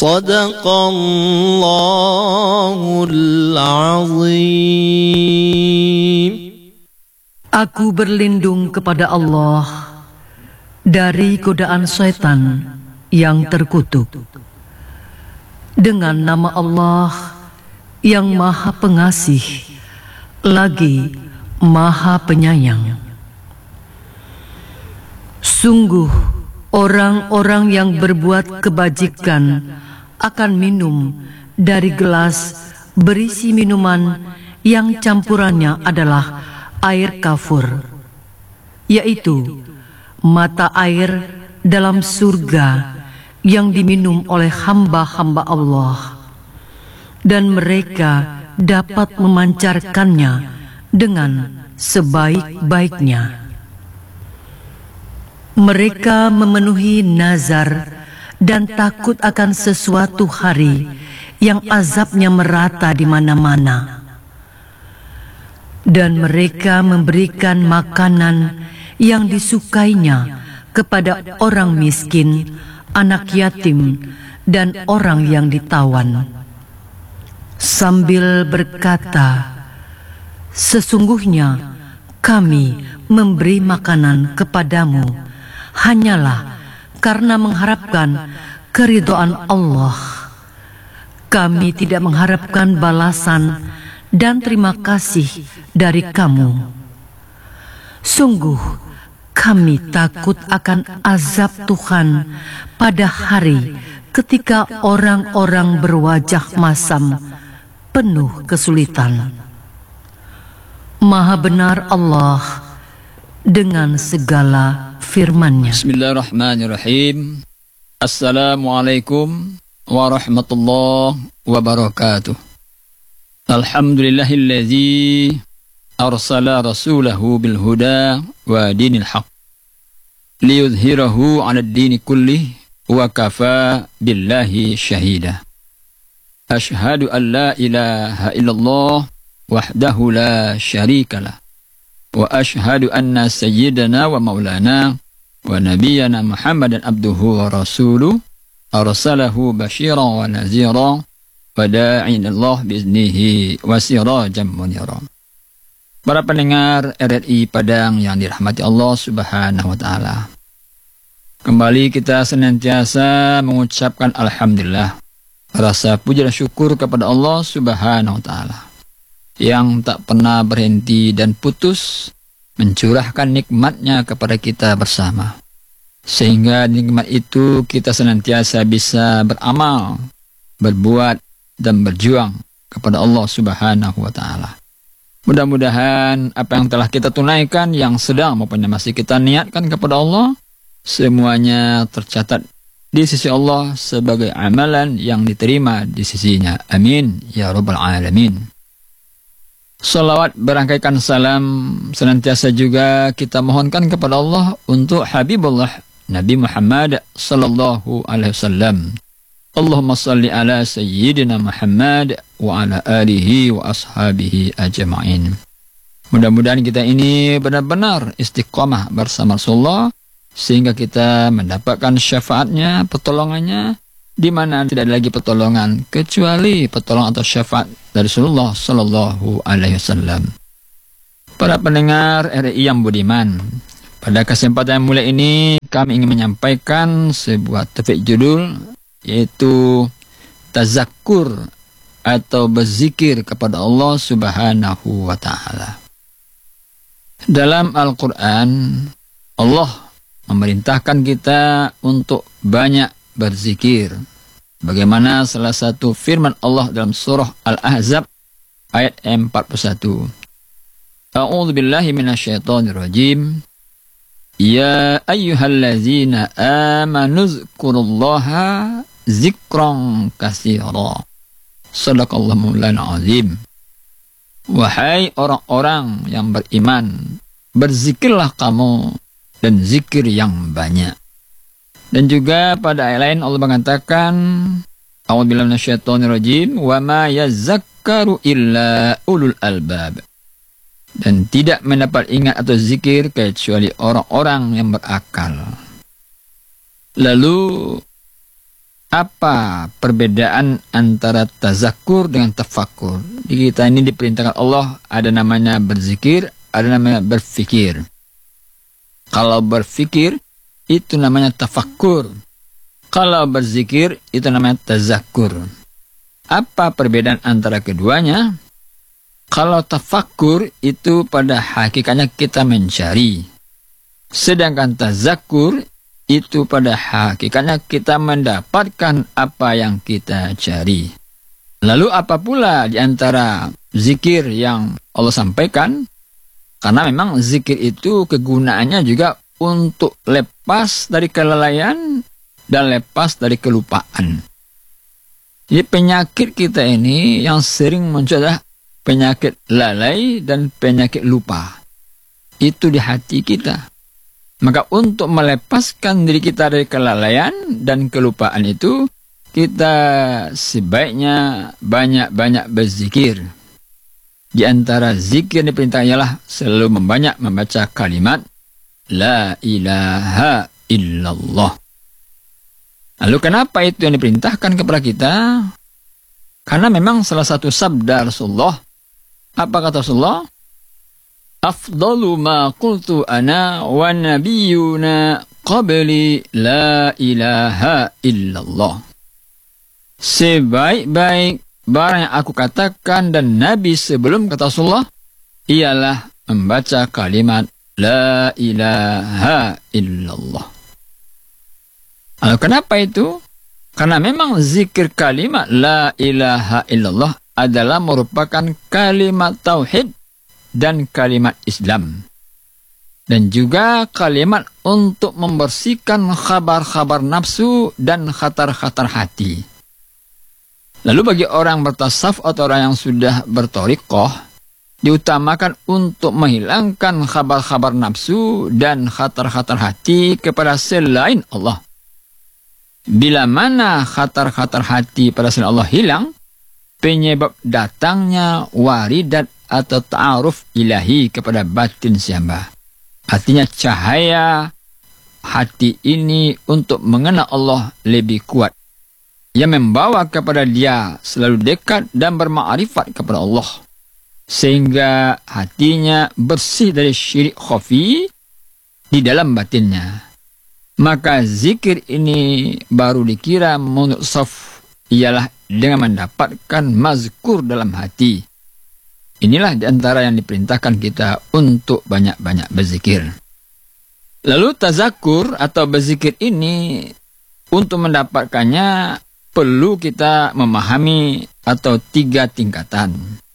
Sadaqallahul azim. Aku berlindung kepada Allah dari godaan syaitan yang terkutuk. Dengan nama Allah yang Maha Pengasih lagi Maha Penyayang. Sungguh orang-orang yang berbuat kebajikan akan minum dari gelas berisi minuman yang campurannya adalah air kafur, yaitu mata air dalam surga yang diminum oleh hamba-hamba Allah, dan mereka dapat memancarkannya dengan sebaik-baiknya. Mereka memenuhi nazar dan takut akan sesuatu hari yang azabnya merata di mana-mana. Dan mereka memberikan makanan yang disukainya kepada orang miskin, anak yatim, dan orang yang ditawan. Sambil berkata, sesungguhnya kami memberi makanan kepadamu hanyalah karena mengharapkan keridhaan Allah. Kami tidak mengharapkan balasan dan terima kasih dari kamu. Sungguh kami takut akan azab Tuhan pada hari ketika orang-orang berwajah masam penuh kesulitan. Maha benar Allah dengan segala firman-Nya. Bismillahirrahmanirrahim. Assalamualaikum warahmatullahi wabarakatuh. Alhamdulillahilladzi arsala rasulahu bil huda wa dinil haq liyudhhirahu 'ala ad-dini kullih wa kafa billahi syahida. Asyhadu an la ilaha illallah wahdahu la syarikalah. Wa ashhadu anna sayyidana wa maulana wa nabiyyana Muhammadan abduhu wa rasuluh arsalahu basyiran wa naziran wa da'iyan Allah biiznihi wa sirajan munira. Para pendengar RRI Padang yang dirahmati Allah Subhanahu wa taala. Kembali kita senantiasa mengucapkan alhamdulillah, rasa puji dan syukur kepada Allah Subhanahu wa taala yang tak pernah berhenti dan putus mencurahkan nikmatnya kepada kita bersama. Sehingga nikmat itu kita senantiasa bisa beramal, berbuat, dan berjuang kepada Allah Subhanahu wa ta'ala. Mudah-mudahan apa yang telah kita tunaikan, yang sedang maupun yang masih kita niatkan kepada Allah, semuanya tercatat di sisi Allah sebagai amalan yang diterima di sisinya. Amin ya rabbal alamin. Salawat berangkaikan salam senantiasa juga kita mohonkan kepada Allah untuk Habibullah Nabi Muhammad sallallahu alaihi wasallam. Allahumma salli ala sayyidina Muhammad wa ala alihi wa ashabihi ajma'in. Mudah-mudahan kita ini benar-benar istiqamah bersama Rasulullah sehingga kita mendapatkan syafaatnya, pertolongannya, di mana tidak ada lagi pertolongan kecuali pertolongan atau syafaat dari Rasulullah sallallahu alaihi wasallam. Para pendengar RRI yang budiman, pada kesempatan yang mulia ini kami ingin menyampaikan sebuah topik judul, yaitu tazakkur atau berzikir kepada Allah Subhanahu wa taala. Dalam Al-Qur'an, Allah memerintahkan kita untuk banyak berzikir. Bagaimana salah satu firman Allah dalam surah Al-Ahzab ayat 41. A'udzu billahi minasyaitonir rajim. Ya ayyuhallazina amanu dzkurullaha dzikran katsira. Shadaqallahu maulana azim. Wahai orang-orang yang beriman, berzikirlah kamu dan zikir yang banyak. Dan juga pada ayat lain Allah mengatakan, a'udzubillahi minasyaitonir rajim, wa ma yazakkaru illa ulul albab. Dan tidak mendapat ingat atau zikir kecuali orang-orang yang berakal. Lalu apa perbedaan antara tazakkur dengan tafakkur? Di kita ini diperintahkan Allah ada namanya berzikir, ada namanya berfikir. Kalau berfikir itu namanya tafakkur. Kalau berzikir itu namanya tazakkur. Apa perbedaan antara keduanya? Kalau tafakkur itu pada hakikatnya kita mencari. Sedangkan tazakkur itu pada hakikatnya kita mendapatkan apa yang kita cari. Lalu apa pula di antara zikir yang Allah sampaikan? Karena memang zikir itu kegunaannya juga untuk lepas dari kelalaian dan lepas dari kelupaan. Jadi penyakit kita ini yang sering muncul adalah penyakit lalai dan penyakit lupa. Itu di hati kita. Maka untuk melepaskan diri kita dari kelalaian dan kelupaan itu, kita sebaiknya banyak-banyak berzikir. Di antara zikir yang diperintahkan ialah selalu membaca kalimat La ilaha illallah. Lalu kenapa itu yang diperintahkan kepada kita? Karena memang salah satu sabda Rasulullah. Apa kata Rasulullah? Afdalu ma qultu ana wa nabiyyuna qabli la ilaha illallah. Sebaik-baik barang yang aku katakan dan Nabi sebelum kata Rasulullah ialah membaca kalimat la ilaha illallah. Lalu kenapa itu? Karena memang zikir kalimat la ilaha illallah adalah merupakan kalimat tauhid dan kalimat Islam. Dan juga kalimat untuk membersihkan khabar-khabar nafsu dan khatar-khatar hati. Lalu bagi orang bertasawuf atau orang yang sudah berthariqah, diutamakan untuk menghilangkan khabar-khabar nafsu dan khatar-khatar hati kepada selain Allah. Bila mana khatar-khatar hati pada selain Allah hilang, penyebab datangnya waridat atau ta'aruf ilahi kepada batin siamba. Artinya cahaya hati ini untuk mengenal Allah lebih kuat. Yang membawa kepada dia selalu dekat dan bermakrifat kepada Allah. Sehingga hatinya bersih dari syirik khafi di dalam batinnya. Maka zikir ini baru dikira menurut saf ialah dengan mendapatkan mazkur dalam hati. Inilah di antara yang diperintahkan kita untuk banyak-banyak berzikir. Lalu tazakur atau berzikir ini untuk mendapatkannya perlu kita memahami atau 3 tingkatan.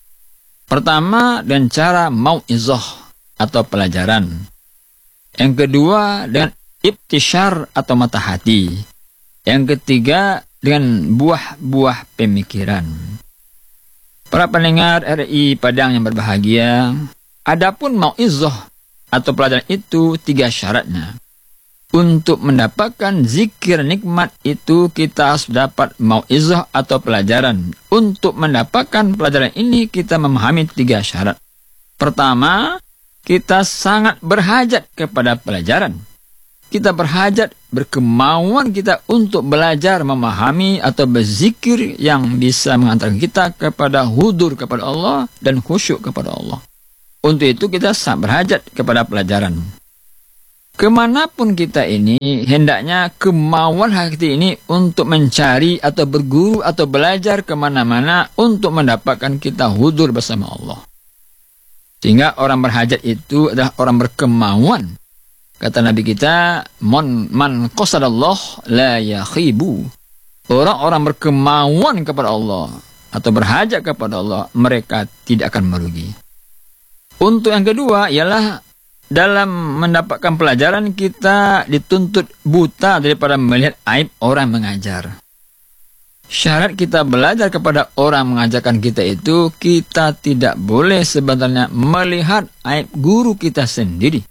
Pertama dengan cara mau'izah atau pelajaran. Yang kedua dengan ibtisyar atau mata hati. Yang ketiga dengan buah-buah pemikiran. Para pendengar RI Padang yang berbahagia, adapun mau'izah atau pelajaran itu 3 syaratnya. Untuk mendapatkan zikir nikmat itu kita harus dapat mau'izah atau pelajaran. Untuk mendapatkan pelajaran ini kita memahami 3 syarat. Pertama, kita sangat berhajat kepada pelajaran. Kita berhajat, berkemauan kita untuk belajar, memahami atau berzikir yang bisa mengantarkan kita kepada hudur kepada Allah dan khusyuk kepada Allah. Untuk itu kita sangat berhajat kepada pelajaran. Kemanapun kita ini, hendaknya kemauan hati ini untuk mencari atau berguru atau belajar kemana-mana untuk mendapatkan kita hudur bersama Allah. Sehingga orang berhajat itu adalah orang berkemauan. Kata Nabi kita, man qasadallah la yakhibu. Orang-orang berkemauan kepada Allah atau berhajat kepada Allah, mereka tidak akan merugi. Untuk yang kedua ialah dalam mendapatkan pelajaran kita dituntut buta daripada melihat aib orang mengajar. Syarat kita belajar kepada orang mengajarkan kita itu, kita tidak boleh sebenarnya melihat aib guru kita sendiri.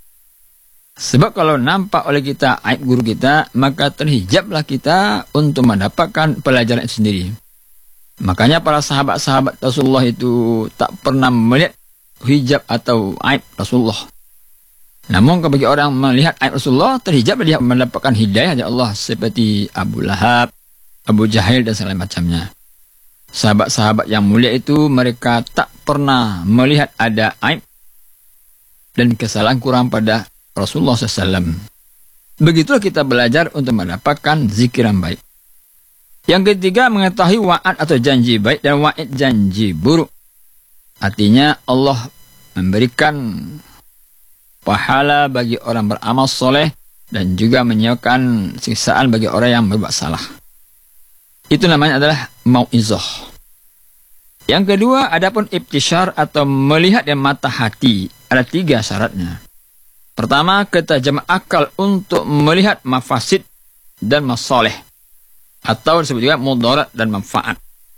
Sebab kalau nampak oleh kita aib guru kita, maka terhijablah kita untuk mendapatkan pelajaran itu sendiri. Makanya para sahabat-sahabat Rasulullah itu tak pernah melihat hijab atau aib Rasulullah. Namun bagi orang melihat aib Rasulullah, terhijablah dia mendapatkan hidayah dari Allah. Seperti Abu Lahab, Abu Jahil dan segala macamnya. Sahabat-sahabat yang mulia itu mereka tak pernah melihat ada aib dan kesalahan kurang pada Rasulullah SAW. Begitulah kita belajar untuk mendapatkan zikiran baik. Yang ketiga, mengetahui wa'ad atau janji baik dan wa'id janji buruk. Artinya Allah memberikan pahala bagi orang beramal soleh dan juga menyiapkan siksaan bagi orang yang berbuat salah. Itu namanya adalah mau'izah. Yang kedua, adapun ibtisyar atau melihat dengan mata hati. Ada 3 syaratnya. Pertama, ketajaman akal untuk melihat mafasid dan masalih, atau disebut juga mudarat dan manfaat.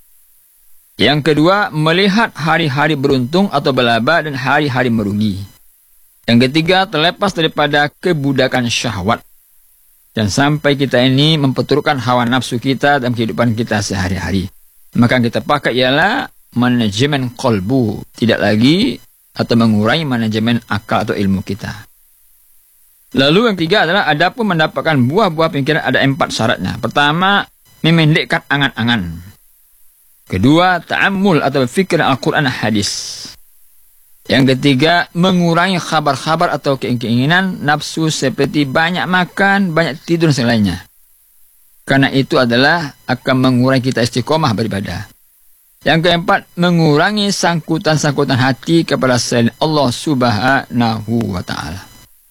Yang kedua, melihat hari-hari beruntung atau berlaba dan hari-hari merugi. Yang ketiga, terlepas daripada kebudakan syahwat. Dan sampai kita ini memperturutkan hawa nafsu kita dalam kehidupan kita sehari-hari. Maka yang kita pakai ialah manajemen qalbu. Tidak lagi atau mengurangi manajemen akal atau ilmu kita. Lalu yang ketiga adalah adapun mendapatkan buah-buah pikiran ada 4 syaratnya. Pertama, memendekkan angan-angan. Kedua, ta'ammul atau berfikir Al-Quran hadis. Yang ketiga, mengurangi khabar-khabar atau keinginan nafsu seperti banyak makan, banyak tidur dan selainnya. Karena itu adalah akan mengurangi kita istiqomah beribadah. Yang keempat, mengurangi sangkutan-sangkutan hati kepada selain Allah Subhanahu wa ta'ala.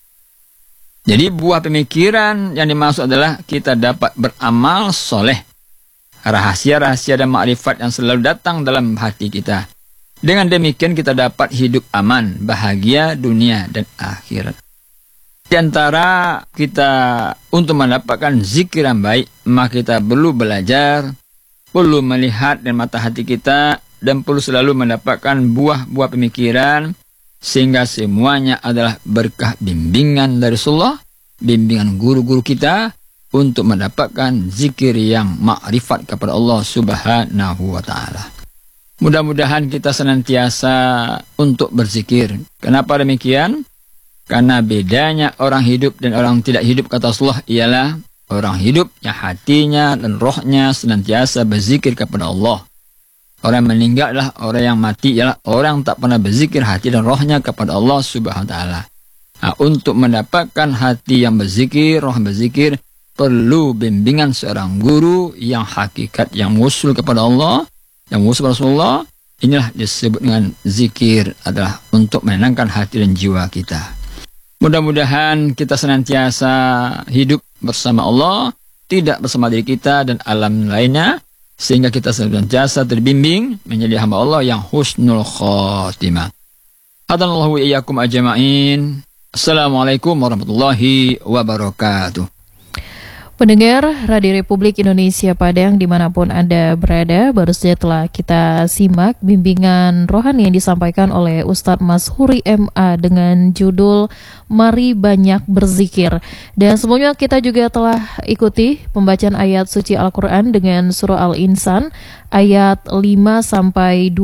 Jadi buah pemikiran yang dimaksud adalah kita dapat beramal soleh. Rahasia-rahasia dan makrifat yang selalu datang dalam hati kita. Dengan demikian kita dapat hidup aman, bahagia dunia dan akhirat. Di antara kita untuk mendapatkan zikiran baik, maka kita perlu belajar, perlu melihat dan mata hati kita, dan perlu selalu mendapatkan buah-buah pemikiran, sehingga semuanya adalah berkah bimbingan dari Rasulullah, bimbingan guru-guru kita, untuk mendapatkan zikir yang makrifat kepada Allah Subhanahu wa ta'ala. Mudah-mudahan kita senantiasa untuk berzikir. Kenapa demikian? Karena bedanya orang hidup dan orang tidak hidup, kata Rasulullah, ialah orang hidup yang hatinya dan rohnya senantiasa berzikir kepada Allah. Orang meninggal adalah orang yang mati, ialah orang tak pernah berzikir hati dan rohnya kepada Allah Subhanahu wa ta'ala. Nah, untuk mendapatkan hati yang berzikir, roh berzikir, perlu bimbingan seorang guru yang hakikat, yang wusul kepada Allah, yang wusul Rasulullah. Inilah disebut dengan zikir, adalah untuk menenangkan hati dan jiwa kita. Mudah-mudahan kita senantiasa hidup bersama Allah, tidak bersama diri kita dan alam lainnya, sehingga kita senantiasa terbimbing menjadi hamba Allah yang husnul khatimah. Hadanallahu wa iyyakum ajma'in. Assalamualaikum warahmatullahi wabarakatuh. Pendengar Radio Republik Indonesia Padang dimanapun Anda berada, baru saja telah kita simak bimbingan rohani yang disampaikan oleh Ustadz Mashuri MA dengan judul Mari Banyak Berzikir. Dan sebelumnya kita juga telah ikuti pembacaan ayat suci Al-Quran dengan surah Al-Insan ayat 5-22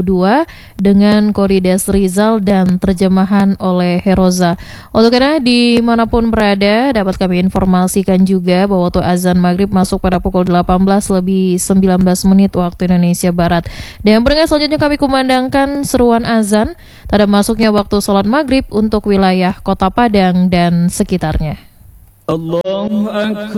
dengan Korides Rizal dan terjemahan oleh Heroza. Untuk Anda dimanapun berada, dapat kami informasikan juga bahwa waktu azan maghrib masuk pada pukul 18:19 waktu Indonesia Barat. Dan pendengar, selanjutnya kami kumandangkan seruan azan tanda masuknya waktu sholat maghrib untuk wilayah Kota Padang dan sekitarnya. Allahu Akbar.